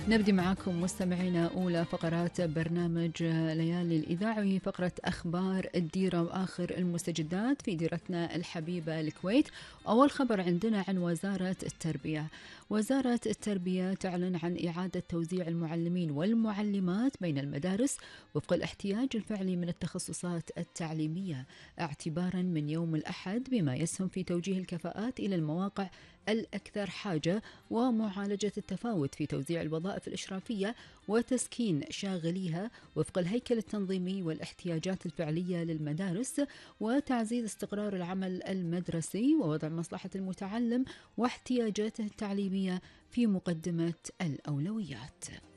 نبدي معاكم مستمعينا أولى فقرات برنامج ليالي الإذاعة، وهي فقرة أخبار الديرة وآخر المستجدات في ديرتنا الحبيبة الكويت. أول خبر عندنا عن وزارة التربية. وزارة التربية تعلن عن إعادة توزيع المعلمين والمعلمات بين المدارس وفق الاحتياج الفعلي من التخصصات التعليمية اعتبارا من يوم الأحد، بما يسهم في توجيه الكفاءات إلى المواقع الأكثر حاجة ومعالجة التفاوت في توزيع الوظائف الإشرافية وتسكين شاغليها وفق الهيكل التنظيمي والاحتياجات الفعلية للمدارس، وتعزيز استقرار العمل المدرسي ووضع مصلحة المتعلم واحتياجاته التعليمية في مقدمة الأولويات.